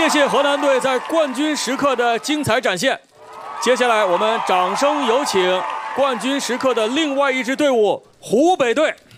谢谢河南队在冠军时刻的精彩展现。接下来，我们掌声有请冠军时刻的另外一支队伍——湖北队。